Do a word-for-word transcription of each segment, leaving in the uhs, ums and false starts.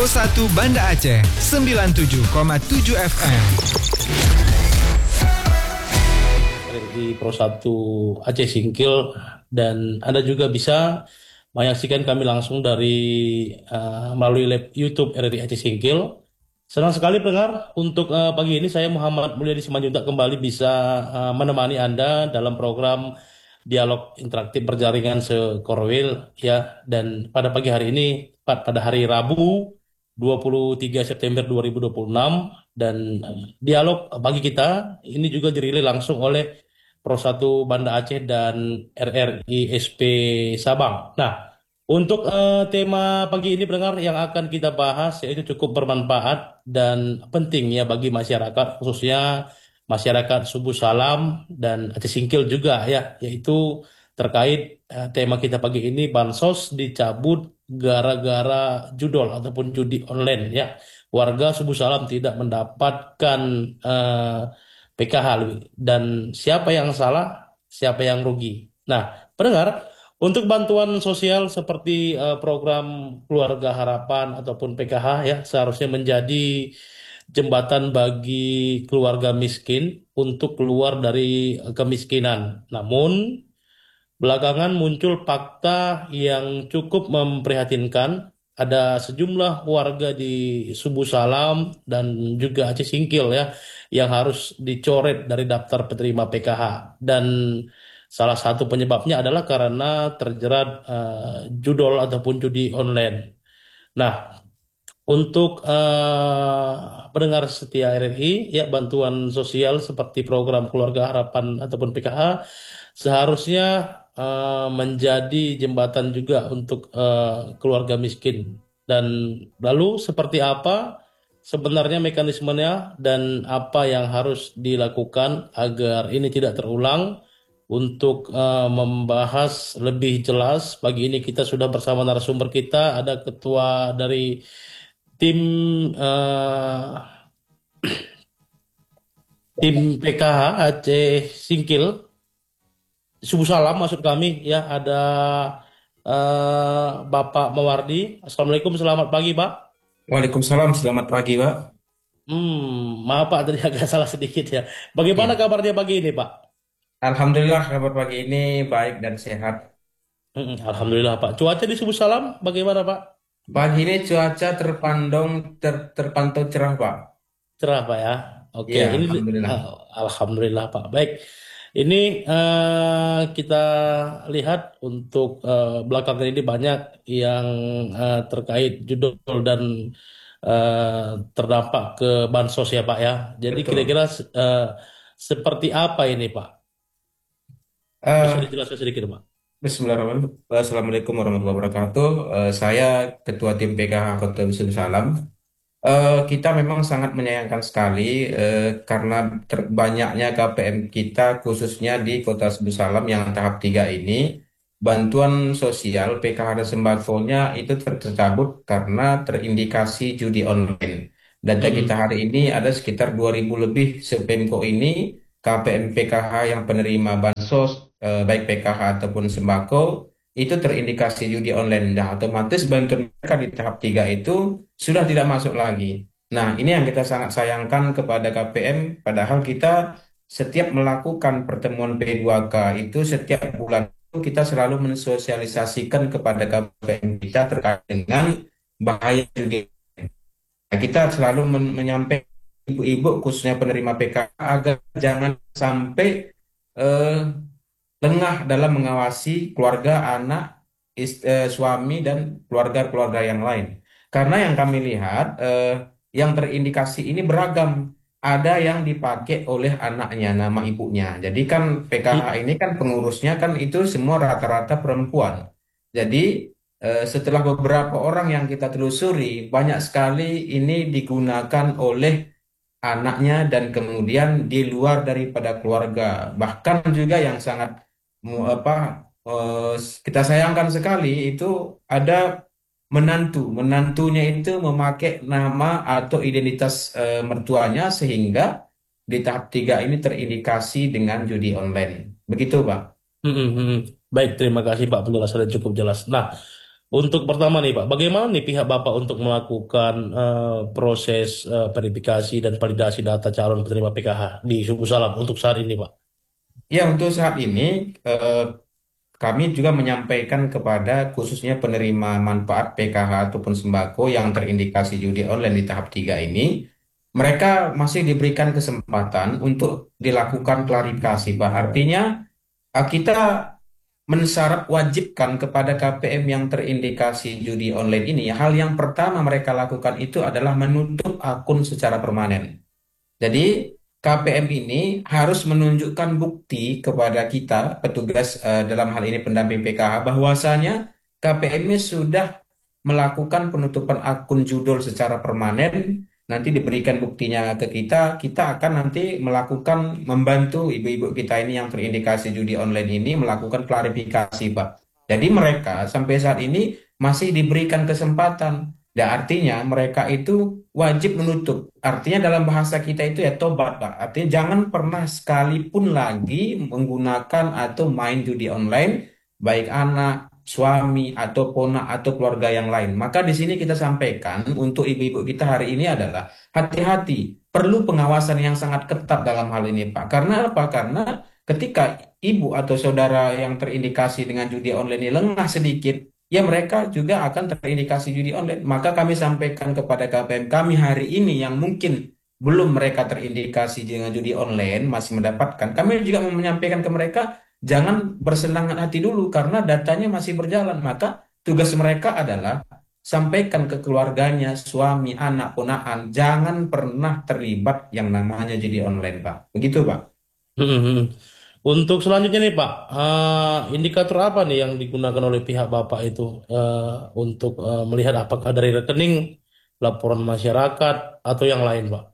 Pro satu Banda Aceh sembilan puluh tujuh koma tujuh F M. Di Pro satu Aceh Singkil, dan Anda juga bisa menyaksikan kami langsung dari uh, melalui live YouTube R R I Aceh Singkil. Senang sekali pendengar, untuk uh, pagi ini saya Muhammad Mulyadi Simanjuntak kembali bisa uh, menemani Anda dalam program Dialog Interaktif Berjaringan Sekorwil ya. Dan pada pagi hari ini, pa- pada hari Rabu dua puluh tiga September dua ribu dua puluh enam, dan uh, dialog pagi kita ini juga dirilis langsung oleh Pro satu Banda Aceh dan R R I S P Sabang. Nah, untuk eh, tema pagi ini pendengar yang akan kita bahas yaitu cukup bermanfaat dan penting ya bagi masyarakat, khususnya masyarakat Subu Salam dan Aceh Singkil juga ya, yaitu terkait eh, tema kita pagi ini, bansos dicabut gara-gara judol ataupun judi online ya. Warga Subu Salam tidak mendapatkan eh, P K H, dan siapa yang salah, siapa yang rugi. Nah, pendengar, untuk bantuan sosial seperti eh, program Keluarga Harapan ataupun P K H ya, seharusnya menjadi jembatan bagi keluarga miskin untuk keluar dari eh, kemiskinan. Namun, belakangan muncul fakta yang cukup memprihatinkan. Ada sejumlah warga di Subu Salam dan juga Aceh Singkil ya yang harus dicoret dari daftar penerima P K H. Dan salah satu penyebabnya adalah karena terjerat eh, judol ataupun judi online. Nah, untuk eh, pendengar setia R R I, ya, bantuan sosial seperti program Keluarga Harapan ataupun P K H seharusnya eh, menjadi jembatan juga untuk eh, keluarga miskin. Dan lalu seperti apa sebenarnya mekanismenya dan apa yang harus dilakukan agar ini tidak terulang? Untuk eh, membahas lebih jelas, pagi ini kita sudah bersama narasumber kita, ada ketua dari tim eh, tim P K H Aceh Singkil, Subuh Salam maksud kami ya, ada eh, Bapak Mawardi. Assalamualaikum, selamat pagi Pak. Waalaikumsalam, selamat pagi, Pak. Hmm, maaf Pak tadi agak salah sedikit ya. Bagaimana Ya. kabarnya pagi ini Pak? Alhamdulillah, kabar pagi ini baik dan sehat. Hmm, Alhamdulillah Pak. Cuaca di Subuh Salam bagaimana Pak? Pagi ini cuaca terpandang ter, terpantau cerah, Pak. Cerah Pak ya. Oke, Iya, ini Alhamdulillah. ah, Alhamdulillah Pak. Baik. Ini eh, kita lihat untuk eh, belakangan ini banyak yang eh, terkait judul dan eh, terdampak ke bansos ya Pak ya. Jadi Betul. kira-kira eh, seperti apa ini Pak? Bisa Eh, dijelaskan sedikit Pak? Bismillahirrahmanirrahim. Assalamualaikum warahmatullahi wabarakatuh. Eh, saya Ketua Tim P K H Kota Bisun Salam. Eh, kita memang sangat menyayangkan sekali eh, karena ter- banyaknya K P M kita khususnya di Kota Bisun Salam yang tahap tiga ini, bantuan sosial P K H dan sembakonya itu ter- tercabut karena terindikasi judi online. Data kita Mm-mm. hari ini ada sekitar dua ribu lebih Sepemko ini K P M P K H yang penerima bansos, eh, baik P K H ataupun sembako, itu terindikasi judi online. Nah, otomatis bantuan mereka di tahap tiga itu sudah tidak masuk lagi. Nah, ini yang kita sangat sayangkan kepada K P M, padahal kita setiap melakukan pertemuan P dua K itu setiap bulan itu kita selalu mensosialisasikan kepada K P M kita terkait dengan bahaya judi. Nah, kita selalu men- menyampaikan ibu-ibu khususnya penerima P K H agar jangan sampai eh, lengah dalam mengawasi keluarga, anak, is- eh, suami, dan keluarga-keluarga yang lain. Karena yang kami lihat, eh, yang terindikasi ini beragam. Ada yang dipakai oleh anaknya, nama ibunya. Jadi kan P K H Mm. ini kan pengurusnya kan itu semua rata-rata perempuan. Jadi eh, setelah beberapa orang yang kita telusuri, banyak sekali ini digunakan oleh anaknya dan kemudian di luar daripada keluarga. Bahkan juga yang sangat mu- apa eh, kita sayangkan sekali itu ada menantu. Menantunya itu memakai nama atau identitas eh, mertuanya sehingga di tahap tiga ini terindikasi dengan judi online. Begitu, Pak. Mm-mm, mm-mm. Baik, terima kasih Pak, penjelasannya cukup jelas. Nah, Untuk pertama nih Pak, bagaimana nih pihak Bapak untuk melakukan eh, proses eh, verifikasi dan validasi data calon penerima P K H di Suku Salam untuk saat ini Pak? Ya, untuk saat ini eh, kami juga menyampaikan kepada khususnya penerima manfaat P K H ataupun sembako yang terindikasi judi online di tahap tiga ini, mereka masih diberikan kesempatan untuk dilakukan klarifikasi, Pak. Artinya, eh, kita mensyarat wajibkan kepada K P M yang terindikasi judi online ini, hal yang pertama mereka lakukan itu adalah menutup akun secara permanen. Jadi K P M ini harus menunjukkan bukti kepada kita, petugas eh, dalam hal ini pendamping P K H, bahwasanya K P M ini sudah melakukan penutupan akun judul secara permanen. Nanti diberikan buktinya ke kita, kita akan nanti melakukan membantu ibu-ibu kita ini yang terindikasi judi online ini melakukan klarifikasi, Pak. Jadi mereka sampai saat ini masih diberikan kesempatan. Dan artinya mereka itu wajib menutup. Artinya dalam bahasa kita itu ya tobat, Pak. Artinya jangan pernah sekalipun lagi menggunakan atau main judi online, baik anak, suami, atau ponak, atau keluarga yang lain. Maka di sini kita sampaikan untuk ibu-ibu kita hari ini adalah hati-hati. Perlu pengawasan yang sangat ketat dalam hal ini, Pak. Karena apa? Karena ketika ibu atau saudara yang terindikasi dengan judi online ini lengah sedikit, ya mereka juga akan terindikasi judi online. Maka kami sampaikan kepada K P M kami hari ini yang mungkin belum mereka terindikasi dengan judi online, masih mendapatkan. Kami juga mau menyampaikan ke mereka, jangan bersenang hati dulu karena datanya masih berjalan. Maka tugas mereka adalah sampaikan ke keluarganya, suami, anak, ponakan, jangan pernah terlibat yang namanya judi online, Pak. Begitu, Pak. Hmm. Untuk selanjutnya nih Pak, eh, indikator apa nih yang digunakan oleh pihak Bapak itu eh, untuk eh, melihat apakah dari rekening, laporan masyarakat, atau yang lain Pak?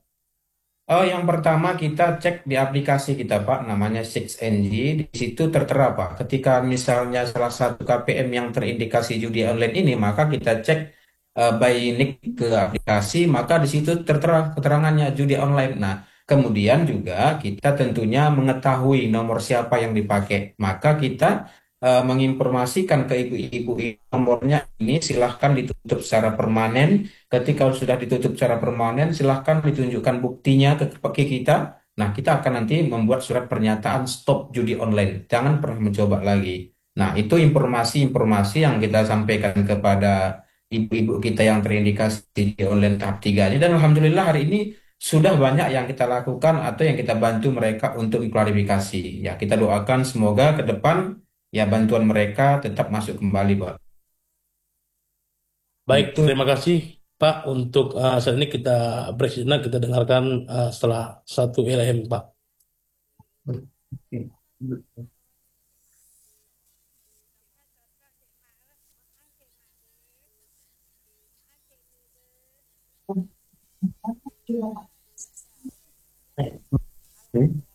Oh, yang pertama kita cek di aplikasi kita, Pak, namanya six N G. Di situ tertera, Pak. Ketika misalnya salah satu K P M yang terindikasi judi online ini, maka kita cek eh, by nick ke aplikasi, maka di situ tertera keterangannya judi online. Nah, kemudian juga kita tentunya mengetahui nomor siapa yang dipakai. Maka kita eh, menginformasikan ke ibu-ibu ini, nomornya ini silahkan ditutup secara permanen. Ketika sudah ditutup secara permanen, silahkan ditunjukkan buktinya ke ke kita. Nah, kita akan nanti membuat surat pernyataan stop judi online. Jangan pernah mencoba lagi. Nah, itu informasi-informasi yang kita sampaikan kepada ibu-ibu kita yang terindikasi judi online tahap tiga ini. Dan Alhamdulillah hari ini sudah banyak yang kita lakukan atau yang kita bantu mereka untuk klarifikasi. Ya, kita doakan semoga ke depan ya bantuan mereka tetap masuk kembali, Pak. Baik, Itu. terima kasih Pak untuk eh, saat ini kita break sejenak, kita dengarkan eh, setelah satu L M Pak. Hmm?